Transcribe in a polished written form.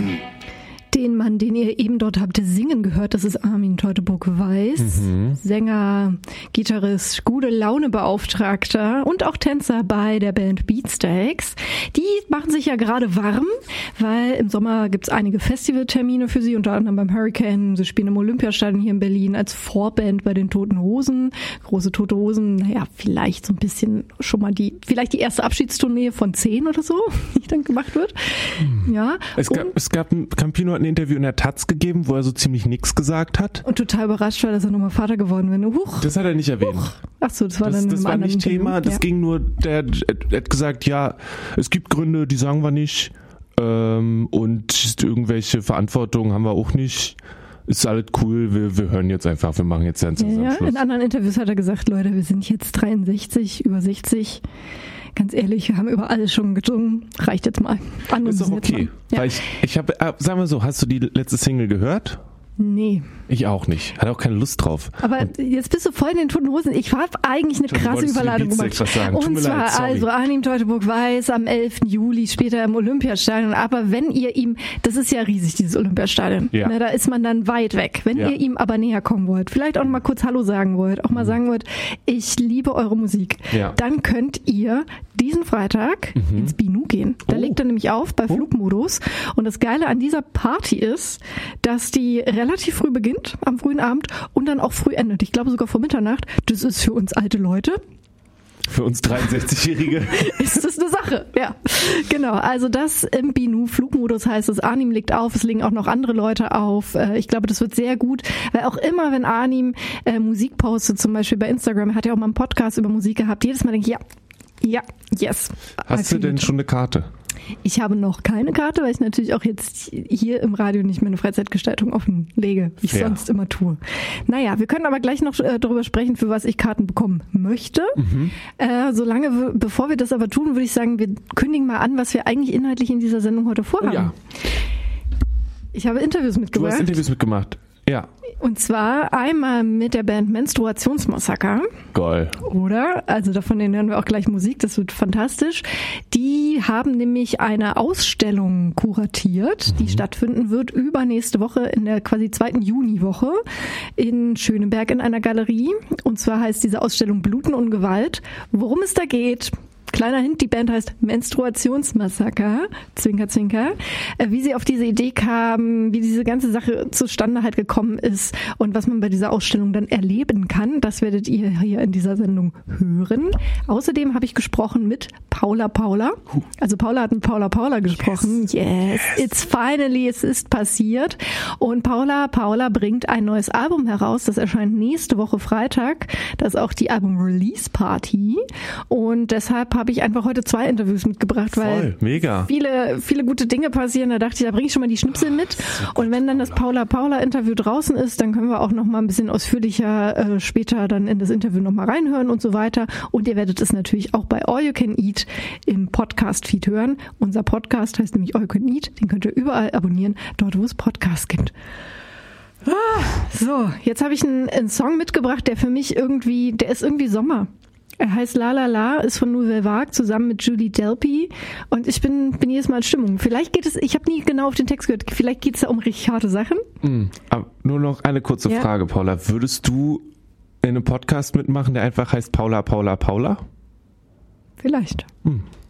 Den Mann, den ihr eben dort habt singen gehört, das ist Armin Teutoburg-Weiß, Sänger, Gitarrist, Gute-Laune-Beauftragter und auch Tänzer bei der Band Beatsteaks. Die machen sich ja gerade warm, weil im Sommer gibt's einige Festivaltermine für sie, unter anderem beim Hurricane. Sie spielen im Olympiastadion hier in Berlin als Vorband bei den Toten Hosen. Große Tote Hosen, naja, vielleicht so ein bisschen schon mal vielleicht die erste Abschiedstournee von 10 oder so, die dann gemacht wird. Ja. Es gab Campino hat ein Interview in der Taz gegeben, wo er so ziemlich nichts gesagt hat. Und total überrascht war, dass er nochmal Vater geworden wäre. Das hat er nicht erwähnt. Achso, das war dann das war nicht Interview. Thema. Das ging nur, er hat gesagt, ja, es gibt Gründe, die sagen wir nicht. Und irgendwelche Verantwortung haben wir auch nicht. Ist alles cool, wir hören jetzt einfach, wir machen jetzt einen Zusammenschluss. In anderen Interviews hat er gesagt, Leute, wir sind jetzt 63, über 60. Ganz ehrlich, wir haben über alles schon gesungen. Reicht jetzt mal. Ist doch okay. Ja. Weil ich habe, sagen wir so, hast du die letzte Single gehört? Nee. Ich auch nicht. Hatte auch keine Lust drauf. Aber jetzt bist du voll in den Toten Hosen. Ich habe eigentlich eine krasse Überladung gemacht. Und zwar also Armin Teutoburg-Weiß am 11. Juli später im Olympiastadion. Aber wenn ihr ihm, das ist ja riesig, dieses Olympiastadion. Ja. Na, da ist man dann weit weg. Wenn ihr ihm aber näher kommen wollt, vielleicht auch noch mal kurz Hallo sagen wollt, auch mal sagen wollt, ich liebe eure Musik, dann könnt ihr diesen Freitag ins Binu gehen. Da legt er nämlich auf bei Flugmodus. Und das Geile an dieser Party ist, dass die relativ früh beginnt, am frühen Abend, und dann auch früh endet. Ich glaube sogar vor Mitternacht. Das ist für uns alte Leute. Für uns 63-Jährige. Ist das eine Sache, ja. Genau, also das im Binu, Flugmodus heißt es, Arnim legt auf, es legen auch noch andere Leute auf. Ich glaube, das wird sehr gut, weil auch immer, wenn Arnim Musik postet, zum Beispiel bei Instagram, er hat ja auch mal einen Podcast über Musik gehabt, jedes Mal denke ich, yes. Hast du denn schon eine Karte? Ich habe noch keine Karte, weil ich natürlich auch jetzt hier im Radio nicht meine Freizeitgestaltung offenlege, wie ich sonst immer tue. Naja, wir können aber gleich noch darüber sprechen, für was ich Karten bekommen möchte. Bevor wir das aber tun, würde ich sagen, wir kündigen mal an, was wir eigentlich inhaltlich in dieser Sendung heute vorhaben. Ja. Ich habe Interviews mitgebracht. Du hast Interviews mitgemacht. Ja. Und zwar einmal mit der Band Menstruationsmassaker. Geil. Oder? Also davon hören wir auch gleich Musik, das wird fantastisch. Die haben nämlich eine Ausstellung kuratiert, die stattfinden wird übernächste Woche in der quasi 2. Juniwoche in Schöneberg in einer Galerie. Und zwar heißt diese Ausstellung Bluten und Gewalt. Worum es da geht... Kleiner Hint, die Band heißt Menstruationsmassaker, Zwinker, Zwinker. Wie sie auf diese Idee kamen, wie diese ganze Sache zustande halt gekommen ist und was man bei dieser Ausstellung dann erleben kann, das werdet ihr hier in dieser Sendung hören. Außerdem habe ich gesprochen mit Paula. Also Paula hat mit Paula gesprochen. Yes, it's finally, es ist passiert. Und Paula bringt ein neues Album heraus, das erscheint nächste Woche Freitag. Das ist auch die Album-Release-Party. Und deshalb habe ich einfach heute 2 Interviews mitgebracht, weil mega. Viele gute Dinge passieren. Da dachte ich, da bringe ich schon mal die Schnipsel mit. Und wenn dann das Paula-Interview draußen ist, dann können wir auch noch mal ein bisschen ausführlicher später dann in das Interview noch mal reinhören und so weiter. Und ihr werdet es natürlich auch bei All You Can Eat im Podcast-Feed hören. Unser Podcast heißt nämlich All You Can Eat. Den könnt ihr überall abonnieren, dort wo es Podcasts gibt. So, jetzt habe ich einen Song mitgebracht, der ist irgendwie Sommer. Er heißt La La La, ist von Nouvelle Vague zusammen mit Julie Delpy und ich bin jedes Mal in Stimmung. Vielleicht geht es, ich habe nie genau auf den Text gehört, vielleicht geht es da um richtig harte Sachen. Aber nur noch eine kurze Frage, Paula. Würdest du in einem Podcast mitmachen, der einfach heißt Paula? Vielleicht.